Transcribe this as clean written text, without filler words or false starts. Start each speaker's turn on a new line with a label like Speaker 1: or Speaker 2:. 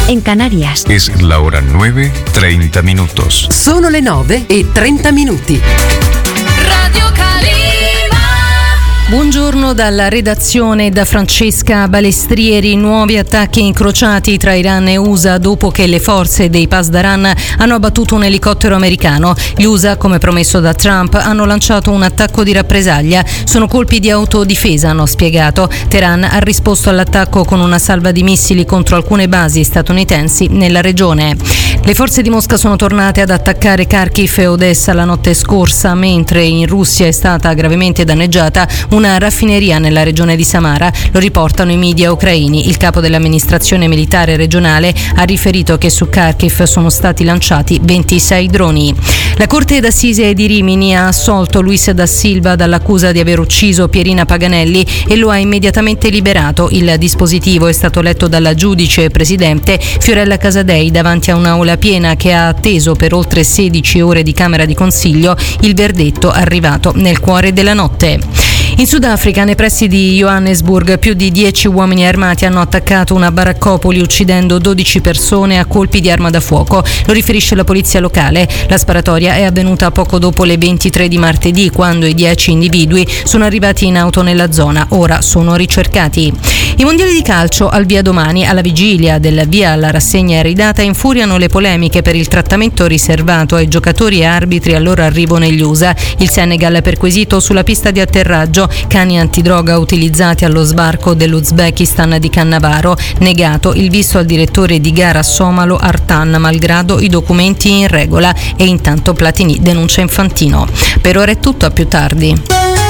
Speaker 1: en Canarias.
Speaker 2: Es la hora 9:30 minutos.
Speaker 3: Sono le 9:30.
Speaker 4: Radio Calima.
Speaker 5: Buongiorno dalla redazione, da Francesca Balestrieri. Nuovi attacchi incrociati tra Iran e USA dopo che le forze dei Pasdaran hanno abbattuto un elicottero americano. Gli USA, come promesso da Trump, hanno lanciato un attacco di rappresaglia. Sono colpi di autodifesa, hanno spiegato. Teheran ha risposto all'attacco con una salva di missili contro alcune basi statunitensi nella regione. Le forze di Mosca sono tornate ad attaccare Kharkiv e Odessa la notte scorsa, mentre in Russia è stata gravemente danneggiata una raffineria nella regione di Samara. Lo riportano i media ucraini. Il capo dell'amministrazione militare regionale ha riferito che su Kharkiv sono stati lanciati 26 droni. La Corte d'Assise di Rimini ha assolto Luis da Silva dall'accusa di aver ucciso Pierina Paganelli e lo ha immediatamente liberato. Il dispositivo è stato letto dalla giudice presidente Fiorella Casadei davanti a un'aula piena che ha atteso per oltre 16 ore di Camera di Consiglio il verdetto arrivato nel cuore della notte. In Sudafrica, nei pressi di Johannesburg, più di 10 uomini armati hanno attaccato una baraccopoli uccidendo 12 persone a colpi di arma da fuoco. Lo riferisce la polizia locale. La sparatoria è avvenuta poco dopo le 23 di martedì, quando i 10 individui sono arrivati in auto nella zona. Ora sono ricercati. I mondiali di calcio al via domani. Alla vigilia del via alla rassegna iridata infuriano le polemiche per il trattamento riservato ai giocatori e arbitri al loro arrivo negli USA. Il Senegal perquisito sulla pista di atterraggio, cani antidroga utilizzati allo sbarco dell'Uzbekistan di Cannavaro, negato il visto al direttore di gara somalo Artan malgrado i documenti in regola, e intanto Platini denuncia Infantino. Per ora è tutto, a più tardi.